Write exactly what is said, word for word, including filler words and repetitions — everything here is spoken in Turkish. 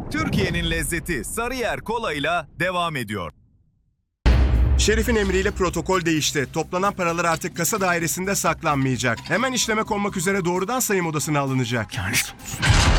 Türkiye'nin lezzeti Sarıyer Kola'yla devam ediyor. Şerif'in emriyle protokol değişti. Toplanan paralar artık kasa dairesinde saklanmayacak. Hemen işleme konmak üzere doğrudan sayım odasına alınacak. Yani